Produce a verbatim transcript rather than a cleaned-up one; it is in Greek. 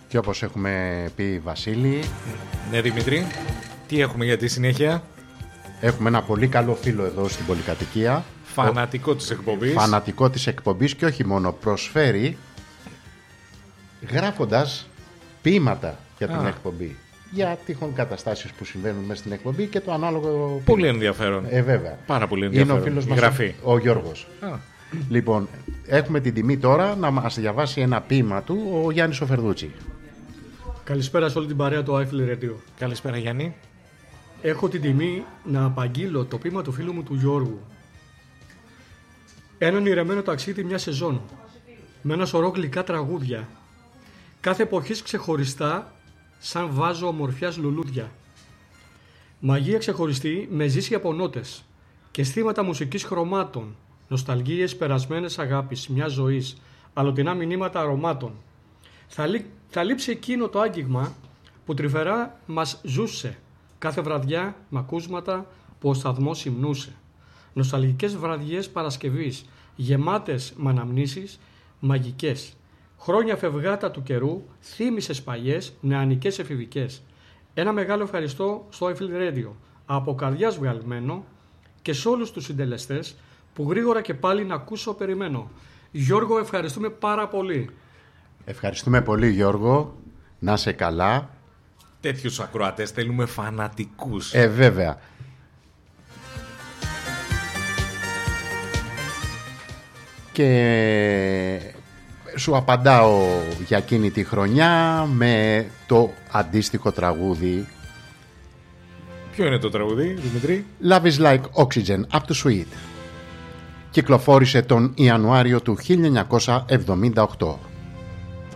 Και όπως έχουμε πει, Βασίλη. Ναι, Δημήτρη, τι έχουμε για τη συνέχεια? Έχουμε ένα πολύ καλό φίλο εδώ στην πολυκατοικία. Φανατικό της εκπομπής. Φανατικό της εκπομπής και όχι μόνο, προσφέρει γράφοντας ποίηματα για την Α. εκπομπή. Για τυχόν καταστάσεις που συμβαίνουν μέσα στην εκπομπή και το ανάλογο. Πολύ ποίημα. Ενδιαφέρον. Ε, βέβαια. Πάρα πολύ ενδιαφέρον. Είναι ο φίλος μας, γραφή. ο, ο Γιώργος. Α. Λοιπόν, έχουμε την τιμή τώρα να μας διαβάσει ένα ποίημα του ο Γιάννης ο Φερδούτσι. Καλησπέρα σε όλη την παρέα του iFly Radio. Καλησπέρα, Γιάννη. Έχω την τιμή να απαγγείλω το ποίημα του φίλου μου του Γιώργου. Έναν ηρεμένο ταξίδι μια σεζόν, με ένα σωρό γλυκά τραγούδια, κάθε εποχής ξεχωριστά, σαν βάζο ομορφιάς λουλούδια. Μαγεία ξεχωριστή με ζήσει από νότες και αισθήματα μουσικής χρωμάτων, νοσταλγίες περασμένες αγάπης μια ζωής, αλλοτινά μηνύματα αρωμάτων. Θα, λεί, θα λείψει εκείνο το άγγιγμα που τρυφερά μας ζούσε, κάθε βραδιά με ακούσματα που ο σταθμός υμνούσε. Νοσταλγικές βραδιές Παρασκευής, γεμάτες με αναμνήσεις μαγικές. Χρόνια φευγάτα του καιρού, θύμισες παλιές, νεανικές εφηβικές. Ένα μεγάλο ευχαριστώ στο iFly Radio, από καρδιάς βγαλμένο, και σε όλους τους συντελεστές που γρήγορα και πάλι να ακούσω περιμένω. Γιώργο, ευχαριστούμε πάρα πολύ. Ευχαριστούμε πολύ, Γιώργο. Να είσαι καλά. Τέτοιους ακροατές θέλουμε, φανατικούς. Ε, βέβαια. Και σου απαντάω για εκείνη τη χρονιά με το αντίστοιχο τραγούδι. Ποιο είναι το τραγούδι, Δημητρή? Love is like oxygen, up to sweet. Κυκλοφόρησε τον Ιανουάριο του χίλια εννιακόσια εβδομήντα οκτώ.